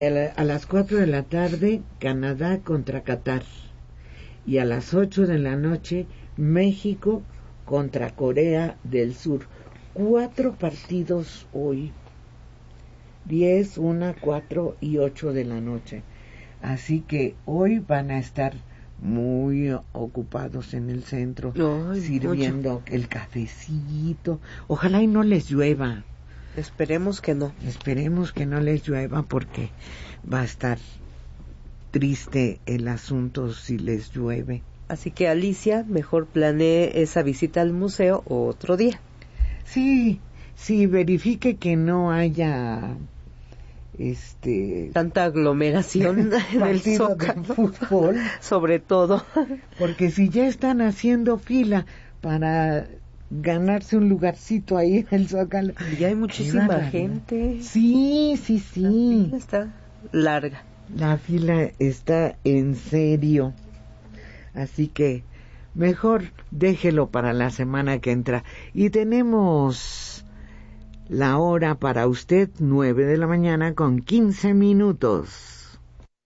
A las 4 de la tarde, Canadá contra Qatar. Y a las 8 de la noche, México contra Corea del Sur. 4 partidos hoy. 10, 1, 4 y 8 de la noche. Así que hoy van a estar muy ocupados en el centro, sirviendo el cafecito. Ojalá y no les llueva. Esperemos que no. Esperemos que no les llueva porque va a estar triste el asunto si les llueve. Así que Alicia, mejor planee esa visita al museo otro día. Sí, verifique que no haya tanta aglomeración en el Zócalo, de fútbol, sobre todo, porque si ya están haciendo fila para ganarse un lugarcito ahí en el Zócalo, ya hay muchísima gente. Sí. La fila está larga. La fila está en serio. Así que mejor déjelo para la semana que entra. Y tenemos la hora para usted, 9 de la mañana con 15 minutos.